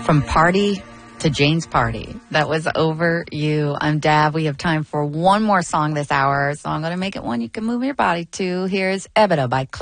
From Party to Jane's Party. That was Over You. I'm Dab. We have time for one more song this hour, so I'm going to make it one you can move your body to. Here's Ebita by Cliff.